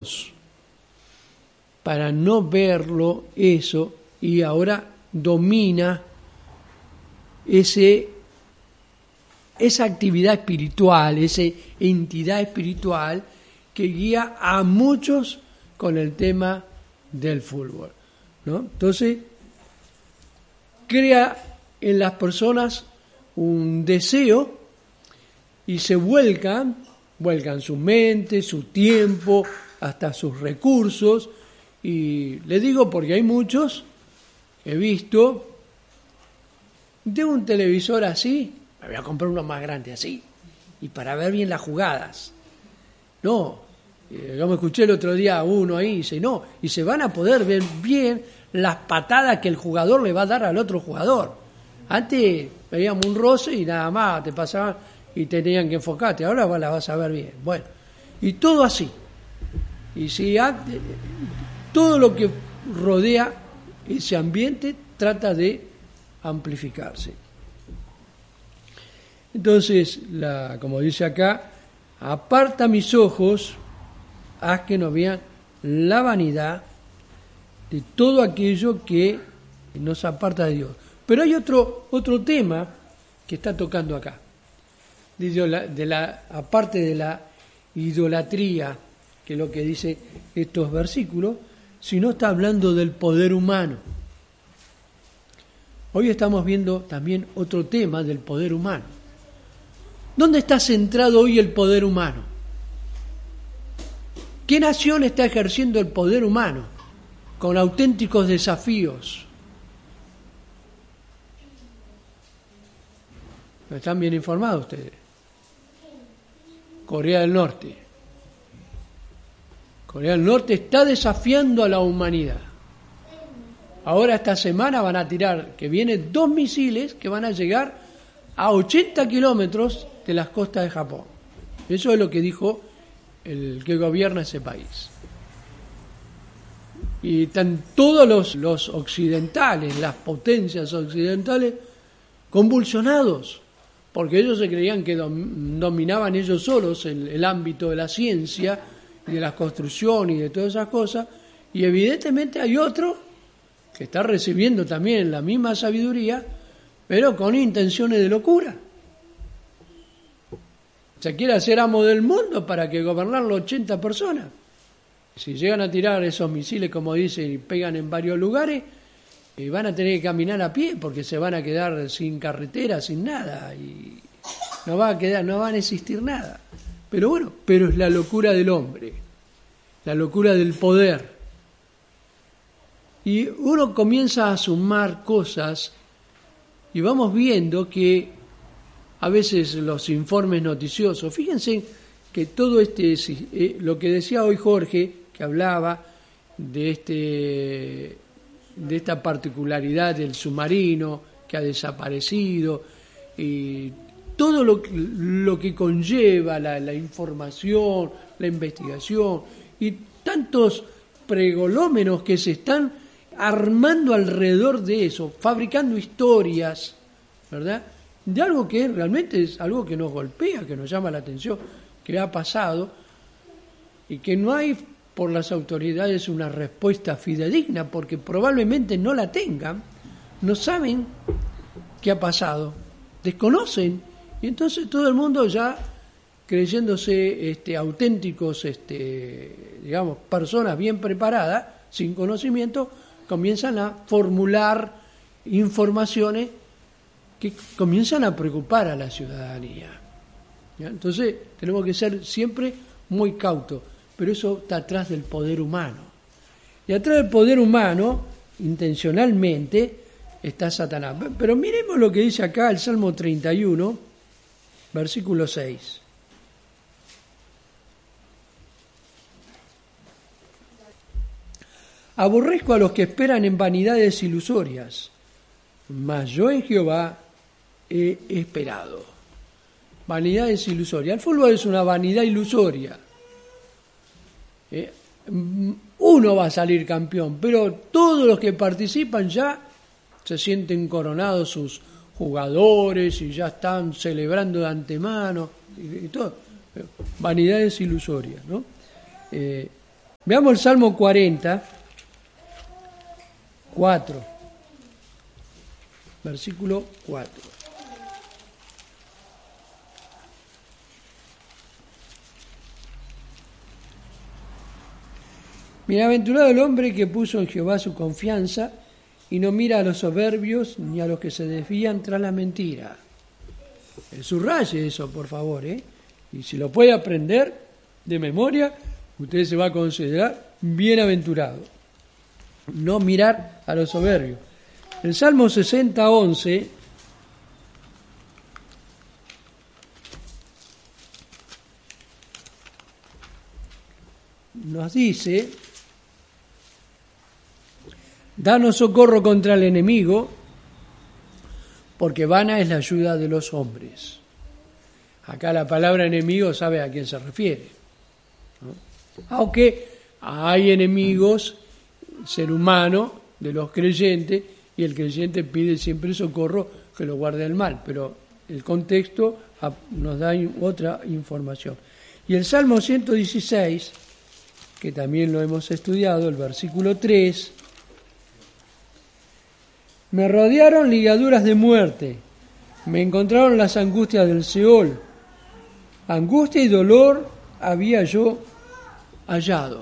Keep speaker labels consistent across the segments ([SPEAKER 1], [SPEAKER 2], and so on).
[SPEAKER 1] para no verlo eso, y ahora domina esa actividad espiritual, esa entidad espiritual que guía a muchos con el tema del fútbol, ¿no? Entonces, crea en las personas un deseo y se vuelcan su mente, su tiempo, hasta sus recursos. Y le digo porque hay muchos que he visto de un televisor así, me voy a comprar uno más grande así, y para ver bien las jugadas. No, yo me escuché el otro día a uno ahí y dice, no, y se van a poder ver bien las patadas que el jugador le va a dar al otro jugador. Antes veíamos un roce y nada más, te pasaban y tenían que enfocarte, ahora la vas a ver bien. Bueno, y todo así. Y si todo lo que rodea ese ambiente trata de amplificarse. Entonces, como dice acá, aparta mis ojos, haz que no vean la vanidad de todo aquello que nos aparta de Dios. Pero hay otro tema que está tocando acá, aparte de la idolatría, que es lo que dice estos versículos, sino está hablando del poder humano. Hoy estamos viendo también otro tema del poder humano. ¿Dónde está centrado hoy el poder humano? ¿Qué nación está ejerciendo el poder humano con auténticos desafíos? ¿Están bien informados ustedes? Corea del Norte. Corea del Norte está desafiando a la humanidad. Ahora esta semana van a tirar, que vienen 2 misiles que van a llegar a 80 kilómetros de las costas de Japón. Eso es lo que dijo el que gobierna ese país. Y están todos los occidentales, las potencias occidentales, convulsionados, porque ellos se creían que dominaban ellos solos el ámbito de la ciencia y de la construcción y de todas esas cosas, y evidentemente hay otro que está recibiendo también la misma sabiduría, pero con intenciones de locura. Se quiere hacer amo del mundo para que gobernarlo 80 personas. Si llegan a tirar esos misiles, como dicen, y pegan en varios lugares, van a tener que caminar a pie porque se van a quedar sin carretera, sin nada, y no va a existir nada. Pero bueno, pero es la locura del hombre, la locura del poder. Y uno comienza a sumar cosas y vamos viendo que a veces los informes noticiosos, fíjense que todo lo que decía hoy Jorge, que hablaba de esta particularidad del submarino que ha desaparecido, y todo lo que conlleva la información, la investigación, y tantos pregolómenos que se están armando alrededor de eso, fabricando historias, ¿verdad?, de algo que realmente es algo que nos golpea, que nos llama la atención, que ha pasado, y que no hay por las autoridades una respuesta fidedigna, porque probablemente no la tengan, no saben qué ha pasado, desconocen, y entonces todo el mundo ya creyéndose auténticos, digamos, personas bien preparadas, sin conocimiento, comienzan a formular informaciones que comienzan a preocupar a la ciudadanía. ¿Ya? Entonces tenemos que ser siempre muy cautos, pero eso está atrás del poder humano. Y atrás del poder humano, intencionalmente, está Satanás. Pero miremos lo que dice acá el Salmo 31, versículo 6. Aborrezco a los que esperan en vanidades ilusorias, mas yo en Jehová he esperado. Vanidades ilusorias. El fútbol es una vanidad ilusoria. Uno va a salir campeón, pero todos los que participan ya se sienten coronados sus jugadores y ya están celebrando de antemano y todo. Vanidades ilusorias, ¿no? Veamos el Salmo 40, 4, versículo 4. Bienaventurado el hombre que puso en Jehová su confianza y no mira a los soberbios ni a los que se desvían tras la mentira. Subraye eso, por favor, Y si lo puede aprender de memoria, usted se va a considerar bienaventurado. No mirar a los soberbios. El Salmo 60, 11 nos dice: danos socorro contra el enemigo, porque vana es la ayuda de los hombres. Acá la palabra enemigo sabe a quién se refiere, ¿no? Aunque hay enemigos, ser humano, de los creyentes, y el creyente pide siempre socorro que lo guarde del mal, pero el contexto nos da otra información. Y el Salmo 116, que también lo hemos estudiado, el versículo 3: me rodearon ligaduras de muerte, me encontraron las angustias del Seol, angustia y dolor había yo hallado.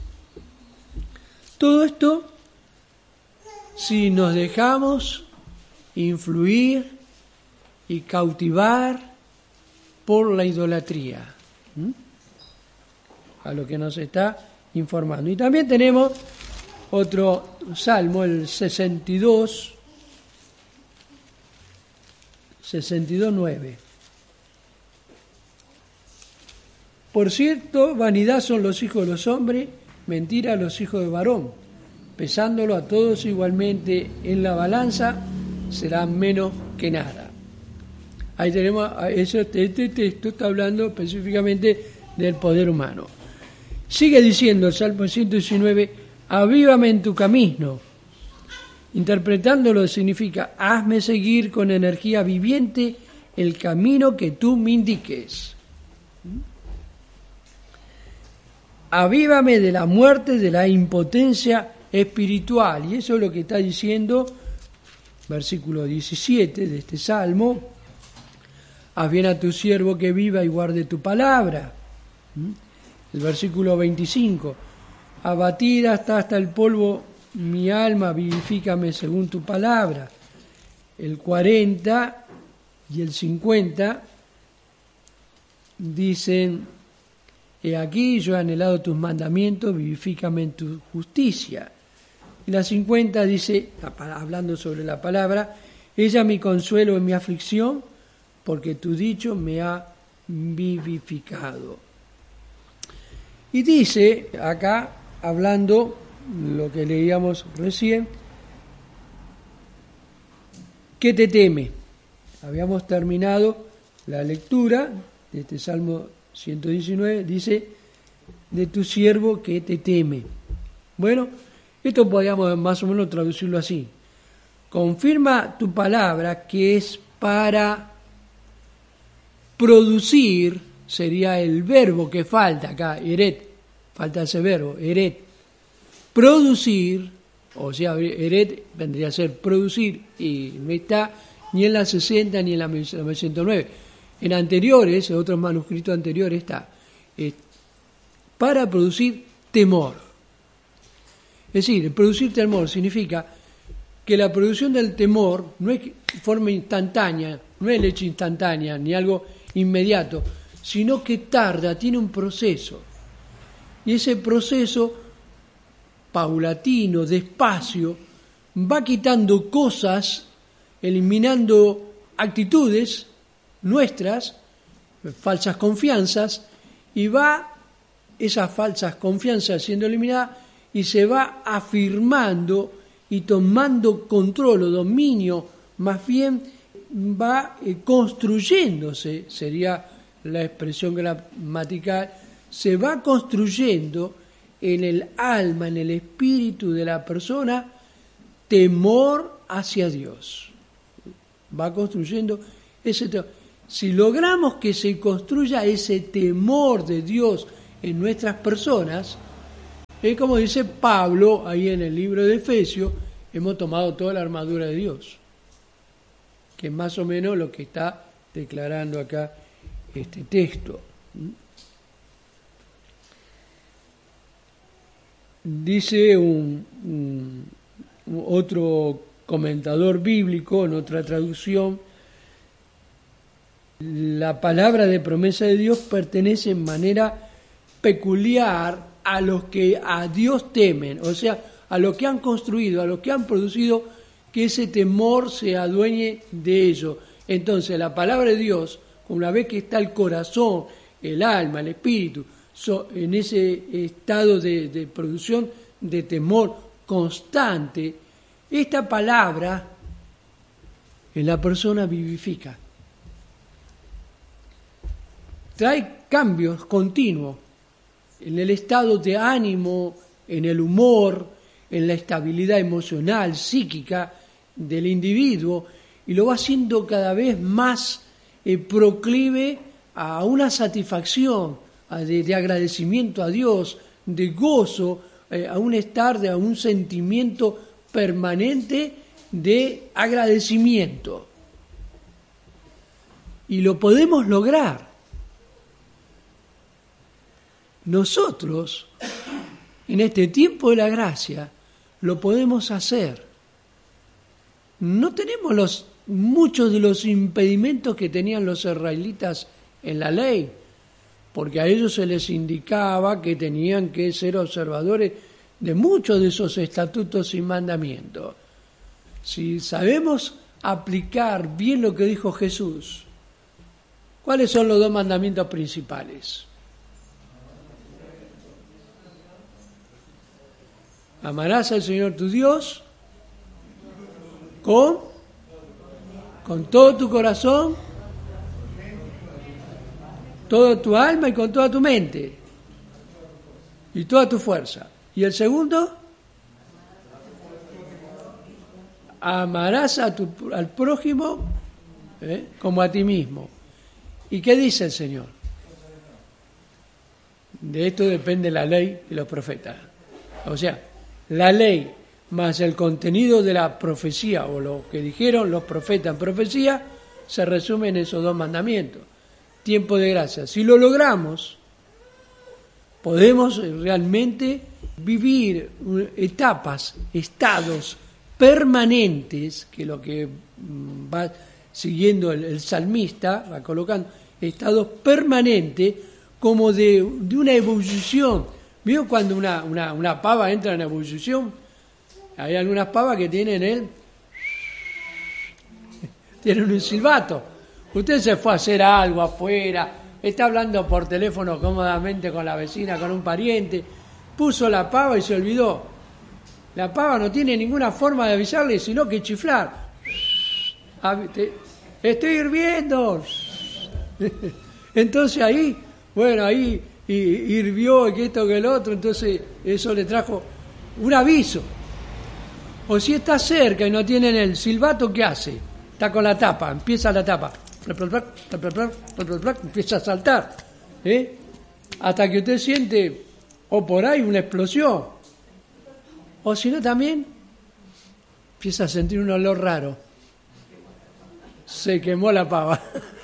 [SPEAKER 1] Todo esto si nos dejamos influir y cautivar por la idolatría, a lo que nos está informando. Y también tenemos otro salmo, el 62, 9. Por cierto, vanidad son los hijos de los hombres, mentira los hijos de varón. Pesándolo a todos igualmente en la balanza, serán menos que nada. Ahí tenemos, este texto está hablando específicamente del poder humano. Sigue diciendo el Salmo 119, avívame en tu camino. Interpretándolo significa, hazme seguir con energía viviente el camino que tú me indiques. Avívame de la muerte, de la impotencia espiritual. Y eso es lo que está diciendo versículo 17 de este salmo. Haz bien a tu siervo que viva y guarde tu palabra. El versículo 25. Abatida hasta el polvo mi alma, vivifícame según tu palabra. El 40 y el 50 dicen: he aquí yo he anhelado tus mandamientos, vivifícame en tu justicia. Y la 50 dice, hablando sobre la palabra: ella mi consuelo en mi aflicción, porque tu dicho me ha vivificado. Y dice acá, hablando lo que leíamos recién, ¿qué te teme? Habíamos terminado la lectura de este Salmo 119, dice, de tu siervo que te teme. Bueno, esto podríamos más o menos traducirlo así: confirma tu palabra que es para producir, sería el verbo que falta acá, eret, falta ese verbo, eret, producir, o sea, eret vendría a ser producir, y no está ni en la 60 ni en la 109. En anteriores, en otros manuscritos anteriores está, para producir temor. Es decir, producir temor significa que la producción del temor no es forma instantánea, no es leche instantánea, ni algo inmediato, sino que tarda, tiene un proceso. Y ese proceso, paulatino, despacio, va quitando cosas, eliminando actitudes nuestras, falsas confianzas, y va esas falsas confianzas siendo eliminadas y se va afirmando y tomando control o dominio, más bien va construyéndose, sería la expresión gramatical, se va construyendo en el alma, en el espíritu de la persona, temor hacia Dios. Va construyendo ese temor. Si logramos que se construya ese temor de Dios en nuestras personas, Es como dice Pablo ahí en el libro de Efesios, hemos tomado toda la armadura de Dios, que es más o menos lo que está declarando acá este texto. Dice otro comentador bíblico en otra traducción, la palabra de promesa de Dios pertenece en manera peculiar a los que a Dios temen, o sea, a los que han construido, a los que han producido que ese temor se adueñe de ellos. Entonces, la palabra de Dios, una vez que está el corazón, el alma, el espíritu, en ese estado de producción de temor constante, esta palabra en la persona vivifica. Trae cambios continuos en el estado de ánimo, en el humor, en la estabilidad emocional, psíquica del individuo, y lo va haciendo cada vez más proclive a una satisfacción, de agradecimiento a Dios, de gozo, a un sentimiento permanente de agradecimiento. Y lo podemos lograr. Nosotros, en este tiempo de la gracia, lo podemos hacer. No tenemos muchos de los impedimentos que tenían los israelitas en la ley, porque a ellos se les indicaba que tenían que ser observadores de muchos de esos estatutos y mandamientos. Si sabemos aplicar bien lo que dijo Jesús, ¿cuáles son los dos mandamientos principales? Amarás al Señor tu Dios con todo tu corazón, toda tu alma y con toda tu mente y toda tu fuerza. ¿Y el segundo? Amarás al prójimo como a ti mismo. ¿Y qué dice el Señor? De esto depende la ley y los profetas. O sea, la ley más el contenido de la profecía o lo que dijeron los profetas en profecía se resume en esos dos mandamientos. Tiempo de gracia. Si lo logramos, podemos realmente vivir etapas, estados permanentes, que lo que va siguiendo el salmista, va colocando estados permanentes como de una ebullición. ¿Vio cuando una pava entra en ebullición? Hay algunas pavas que tienen un silbato. Usted se fue a hacer algo afuera, está hablando por teléfono cómodamente con la vecina, con un pariente, puso la pava y se olvidó. La pava no tiene ninguna forma de avisarle, sino que chiflar. Estoy hirviendo. Entonces ahí hirvió que esto que el otro, entonces eso le trajo un aviso. O si está cerca y no tienen el silbato, ¿qué hace? Está con la tapa, empieza la tapa, empieza a saltar, hasta que usted siente, o por ahí, una explosión. O si no también, empieza a sentir un olor raro. Se quemó la pava.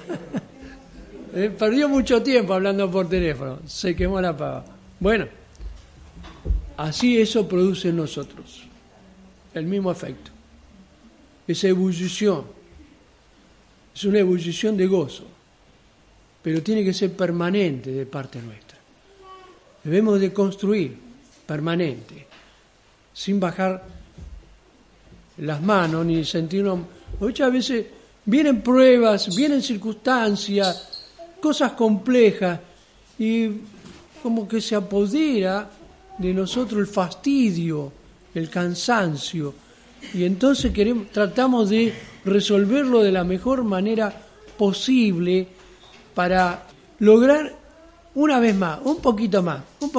[SPEAKER 1] Perdió mucho tiempo hablando por teléfono, se quemó la pava. Bueno, así eso produce en nosotros el mismo efecto. Esa ebullición es una ebullición de gozo, pero tiene que ser permanente de parte nuestra. Debemos de construir permanente, sin bajar las manos ni sentirnos. Muchas veces vienen pruebas, vienen circunstancias, cosas complejas, y como que se apodera de nosotros el fastidio, el cansancio, y entonces tratamos de resolverlo de la mejor manera posible para lograr una vez más, un poquito más.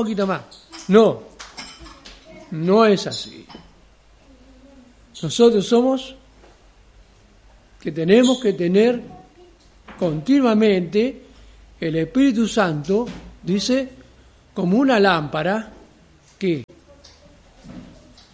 [SPEAKER 1] No es así. Nosotros somos que tenemos que tener continuamente el Espíritu Santo, dice, como una lámpara que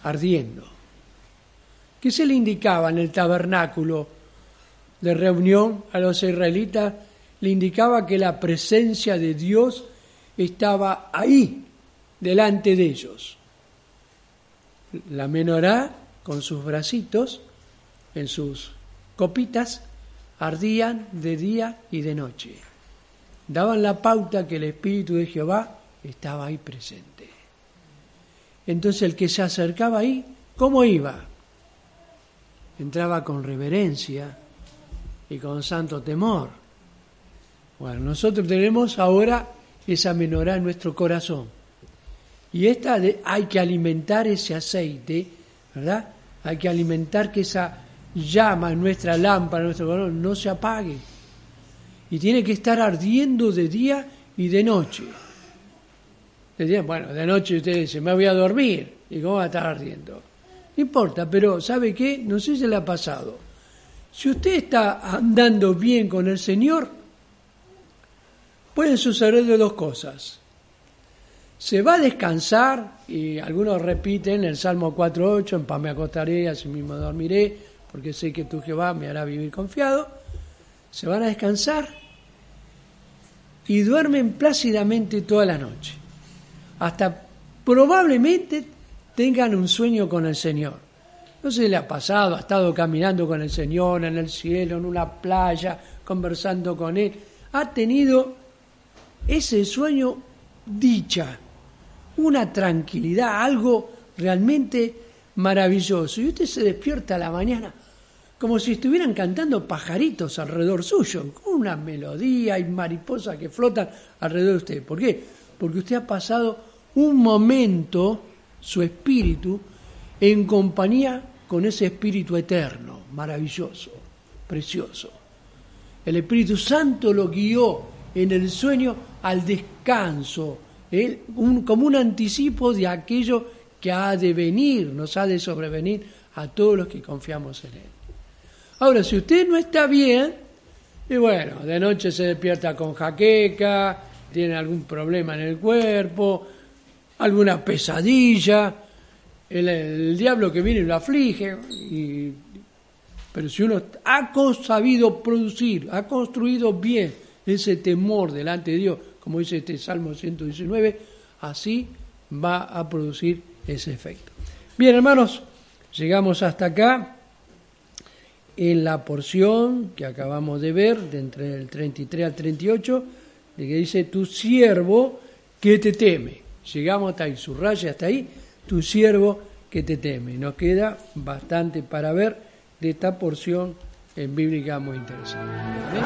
[SPEAKER 1] ardiendo. ¿Qué se le indicaba en el tabernáculo de reunión a los israelitas? Le indicaba que la presencia de Dios estaba ahí, delante de ellos. La menorá, con sus bracitos, en sus copitas, ardían de día y de noche. Daban la pauta que el Espíritu de Jehová estaba ahí presente. Entonces el que se acercaba ahí, ¿cómo iba? Entraba con reverencia y con santo temor. Bueno, nosotros tenemos ahora esa menorá en nuestro corazón. Y hay que alimentar ese aceite, ¿verdad? Hay que alimentar que esa llama en nuestra lámpara, en nuestro corazón, no se apague. Y tiene que estar ardiendo de día y de noche. Bueno, de noche usted dice, me voy a dormir. ¿Y cómo va a estar ardiendo? No importa, pero ¿sabe qué? No sé si le ha pasado. Si usted está andando bien con el Señor, pueden suceder de dos cosas. Se va a descansar, y algunos repiten el Salmo 4.8, en paz me acostaré, así mismo dormiré, porque sé que tu Jehová me hará vivir confiado. Se van a descansar y duermen plácidamente toda la noche. Hasta probablemente tengan un sueño con el Señor. No sé si le ha pasado, ha estado caminando con el Señor en el cielo, en una playa, conversando con Él. Ha tenido ese sueño dicha, una tranquilidad, algo realmente maravilloso. Y usted se despierta a la mañana como si estuvieran cantando pajaritos alrededor suyo, con una melodía y mariposas que flotan alrededor de usted. ¿Por qué? Porque usted ha pasado un momento, su espíritu, en compañía con ese espíritu eterno, maravilloso, precioso. El Espíritu Santo lo guió en el sueño al descanso, como un anticipo de aquello que ha de venir, nos ha de sobrevenir a todos los que confiamos en Él. Ahora, si usted no está bien, y bueno, de noche se despierta con jaqueca, tiene algún problema en el cuerpo, alguna pesadilla, el diablo que viene lo aflige, pero si uno ha sabido producir, ha construido bien ese temor delante de Dios, como dice este Salmo 119, así va a producir ese efecto. Bien, hermanos, llegamos hasta acá en la porción que acabamos de ver, de entre el 33 al 38, de que dice, tu siervo que te teme. Llegamos hasta ahí, subraya hasta ahí, tu siervo que te teme. Nos queda bastante para ver de esta porción bíblica muy interesante. ¿Amén?